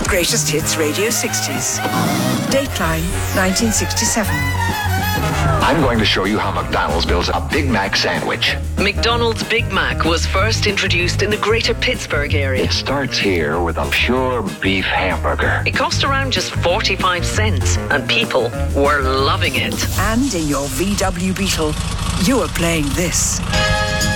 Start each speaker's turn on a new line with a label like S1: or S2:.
S1: Greatest Hits Radio 60s. Dateline 1967.
S2: I'm going to show you how McDonald's builds a Big Mac sandwich.
S3: McDonald's Big Mac was first introduced in the greater Pittsburgh area.
S2: It starts here with a pure beef hamburger.
S3: It cost around just 45 cents, and people were loving it.
S1: And in your VW Beetle, you are playing this.